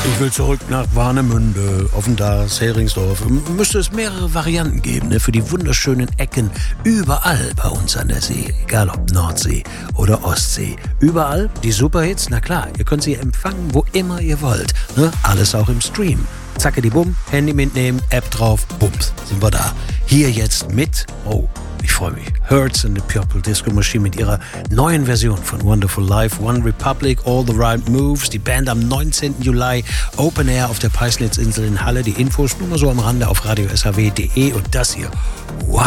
Ich will zurück nach Warnemünde, Offendas, Heringsdorf. Müsste es mehrere Varianten geben, ne, für die wunderschönen Ecken überall bei uns an der See. Egal ob Nordsee oder Ostsee. Überall die Superhits, na klar, ihr könnt sie empfangen, wo immer ihr wollt. Ne? Alles auch im Stream. Zacke die Bumm, Handy mitnehmen, App drauf, bums, sind wir da. Hier jetzt mit, ich freue mich, Hurts and the Purple Disco Machine mit ihrer neuen Version von Wonderful Life, One Republic, All the Right Moves. Die Band am 19. Juli, Open Air auf der Peißnitzinsel in Halle. Die Infos nur mal so am Rande auf radio-saw.de und das hier, wow,